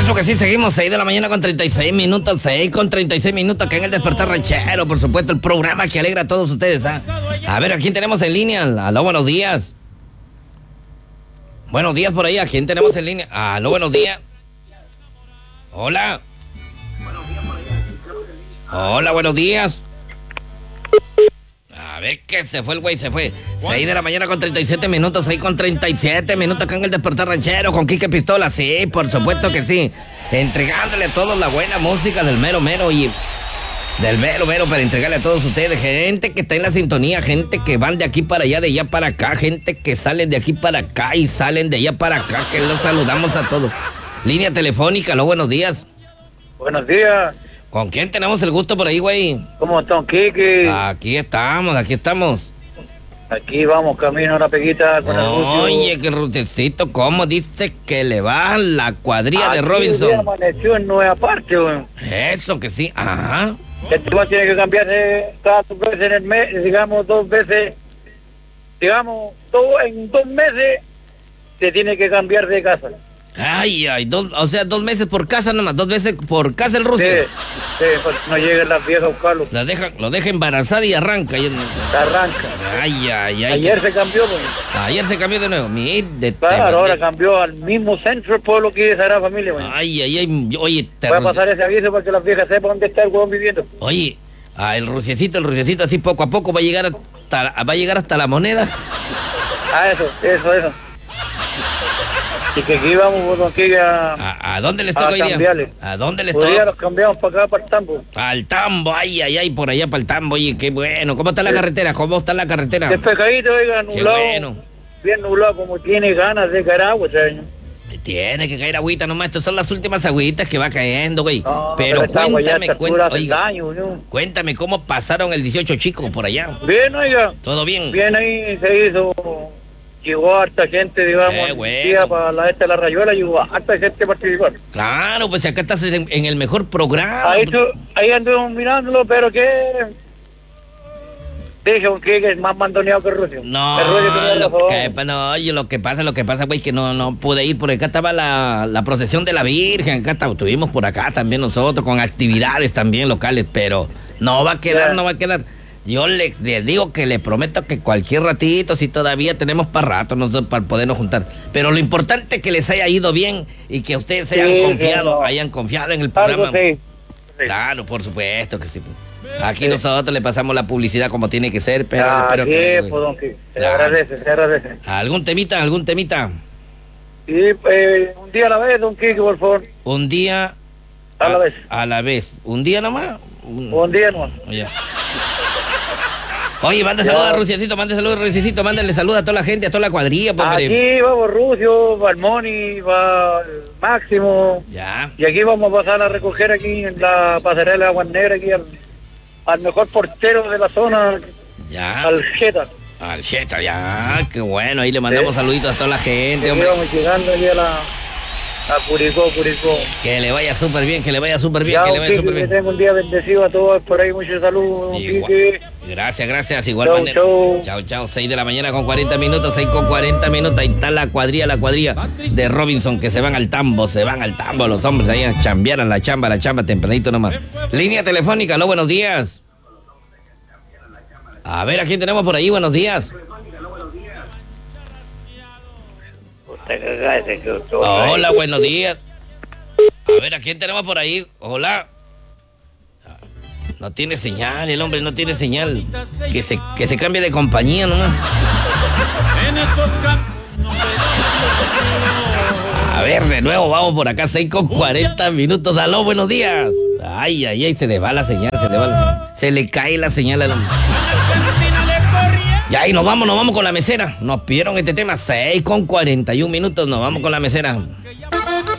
Eso que sí, seguimos 6 de la mañana con 36 minutos, 6 con 36 minutos, acá en el Despertar Ranchero, por supuesto, el programa que alegra a todos ustedes, ¿ah? A ver, ¿a quién tenemos en línea? Aló, buenos días. Buenos días por ahí, ¿a quién tenemos en línea? Aló, buenos días. Hola. Hola, buenos días. A ver qué se fue el güey, se fue. 6 de la mañana con 37 minutos, 6 con 37 minutos acá en el Despertar Ranchero con Quique Pistola, sí, por supuesto que sí. Entregándole a todos la buena música del mero mero y del mero mero para entregarle a todos ustedes. Gente que está en la sintonía, gente que van de aquí para allá, de allá para acá, gente que salen de aquí para acá y salen de allá para acá, que los saludamos a todos. Línea telefónica, aló, buenos días. Buenos días. ¿Con quién tenemos el gusto por ahí, güey? ¿Cómo están, Kiki? Aquí estamos, aquí estamos. Aquí vamos, camino a la peguita con el Rucio. Oye, que Rucecito, ¿cómo dice que le va la cuadrilla de Aquí Robinson? hoy amaneció en Nueva Parte, güey. Eso que sí, ajá. Este va tiene que cambiarse cada 2 veces en el mes, digamos 2 veces, digamos, en 2 meses se tiene que cambiar de casa. Ay, o sea, 2 meses por casa nomás, 2 veces por casa el Rucio. Sí, pues no lleguen las viejas a buscarlo. Lo deja embarazada y arranca. Arranca. Ay. Ayer se cambió, güey. Ayer se cambió de nuevo. Claro, ahora cambió al mismo centro del pueblo que es Sagrada Familia, güey. Ay, oye. Voy a pasar ese aviso para que las viejas sepan dónde está el huevón viviendo. Oye, el Ruciecito así poco a poco va a llegar hasta la moneda. Eso. Y que aquí vamos, don Kike, ¿A dónde les toca hoy día? ¿A dónde les toca? Hoy día los cambiamos para acá, para el Tambo. Al Tambo, ay, por allá para el Tambo, oye, qué bueno. ¿Cómo está la carretera? Despejadito, oiga, nublado. Qué bueno. Bien nublado, como tiene ganas de caer agua, señor. Tiene que caer agüita nomás, estas son las últimas agüitas que va cayendo, güey. No, pero cuéntame, cuéntame cómo pasaron el 18 chicos por allá. Bien, oiga. ¿Todo bien? Bien ahí se hizo. Llegó harta gente, digamos, bueno. para la Rayuela, llegó harta gente a participar. Claro, pues acá estás en el mejor programa. Ahí anduvimos mirándolo, pero que... Dije, que es más mandoneado que el Rucio. No, lo que pasa, güey, que no pude ir, porque acá estaba la procesión de la Virgen, estuvimos por acá también nosotros, con actividades también locales, pero no va a quedar. Yo le digo que le prometo que cualquier ratito, si todavía tenemos para rato, nosotros para podernos juntar. Pero lo importante es que les haya ido bien y que ustedes hayan confiado en el programa. Sí. Claro, por supuesto que sí. Aquí nosotros le pasamos la publicidad como tiene que ser, pero espero que... Se agradece. ¿Algún temita? Sí, un día a la vez, don Kike, por favor. Un día a la vez. ¿Un día nomás? Un día nomás. Ya. Oye, mande saludos a Ruciecito, mándale saludos a toda la gente, a toda la cuadrilla. Aquí vamos Rucio, va el Moni, va el Máximo. Ya. Y aquí vamos a pasar a recoger aquí en la pasarela de Aguas Negras, aquí al mejor portero de la zona, ya. Al Jeta, ya, qué bueno, ahí le mandamos saluditos a toda la gente, hombre. Vamos llegando aquí a Curicó. Que le vaya súper bien, Que tenga un día bendecido a todos por ahí, muchos saludos. Gracias, igual manera. Chao, 6 de la mañana con 40 minutos, 6 con 40 minutos, ahí está la cuadrilla de Robinson, que se van al tambo los hombres ahí a chambear a la chamba tempranito nomás. Línea telefónica, aló, buenos días. A ver, ¿a quién tenemos por ahí? Buenos días. Hola, buenos días. A ver, ¿a quién tenemos por ahí? Hola. No tiene señal, el hombre no tiene señal. Que se cambie de compañía nomás. A ver, de nuevo, vamos por acá, 6 con 40 minutos. Aló, buenos días. Ay, se le va la señal, se le cae la señal al hombre. Ya, y nos vamos con la mesera. Nos pidieron este tema, 6 con 41 minutos, nos vamos con la mesera.